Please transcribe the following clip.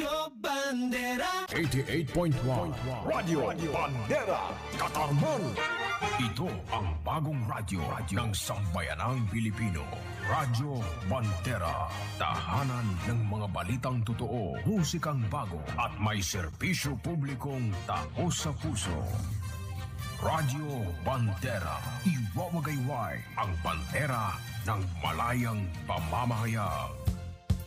Radio Bandera 88.1 Radio Bandera Katarman. Ito ang bagong radyo ng sambayanang Pilipino. Radyo Bandera. Tahanan ng mga balitang totoo, musikang bago at may serbisyo publikong taos sa puso. Radyo Bandera. Iwawagayway ang bandera ng malayang pamamahayag.